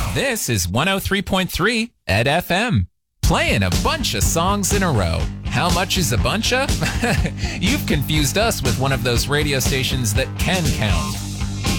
This is 103.3 Ed FM, playing a bunch of songs in a row. How much is a bunch of? You've confused us with one of those radio stations that can count.